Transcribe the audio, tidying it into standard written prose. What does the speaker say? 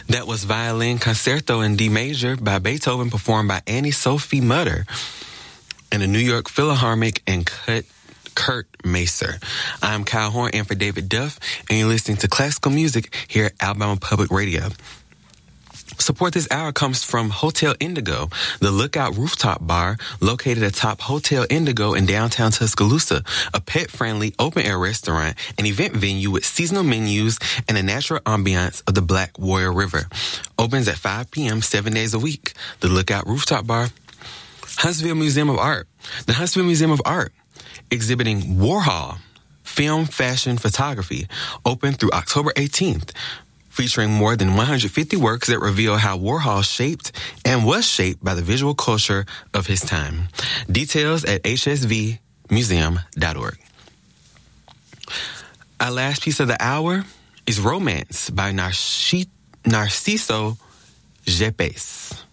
That was Violin Concerto in D major by Beethoven, performed by Annie-Sophie Mutter and the New York Philharmonic and Kurt Macer. I'm Kyle Horn, and for David Duff, and you're listening to classical music here at Alabama Public Radio. Support this hour comes from Hotel Indigo, the Lookout Rooftop Bar located atop Hotel Indigo in downtown Tuscaloosa, a pet-friendly open-air restaurant and event venue with seasonal menus and a natural ambiance of the Black Warrior River. Opens at 5 p.m. 7 days a week. The Lookout Rooftop Bar. Huntsville Museum of Art. The Huntsville Museum of Art, exhibiting Warhol, film, fashion, photography, open through October 18th. Featuring more than 150 works that reveal how Warhol shaped and was shaped by the visual culture of his time. Details at hsvmuseum.org. Our last piece of the hour is Romance by Narciso Yepes.